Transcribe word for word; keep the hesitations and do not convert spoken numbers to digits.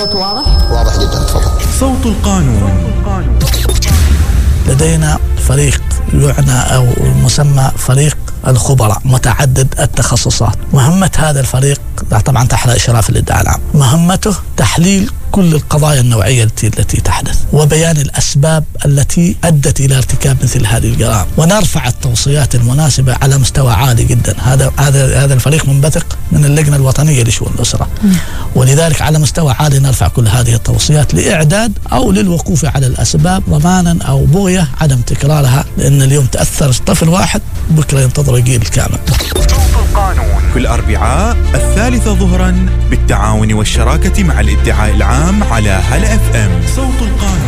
الصوت واضح؟ واضح جدا، تفضل. صوت القانون. لدينا فريق يعنى أو مسمى فريق الخبراء متعدد التخصصات. مهمة هذا الفريق طبعا تحت إشراف الإدعاء العام، مهمته تحليل كل القضايا النوعية التي التي تحدث وبيان الأسباب التي أدت إلى ارتكاب مثل هذه الجرائم، ونرفع التوصيات المناسبة على مستوى عالي جدا. هذا هذا هذا الفريق منبثق من اللجنة الوطنية لشؤون الأسرة، ولذلك على مستوى عالي نرفع كل هذه التوصيات لإعداد أو للوقوف على الأسباب ضمانا أو بغية عدم تكرارها، لأن اليوم تأثر طفل واحد بكرة ينتظر جيل كامل. كل أربعاء الثالثة ظهرا بالتعاون والشراكة مع الإدعاء العام على هلا اف ام. صوت القانون.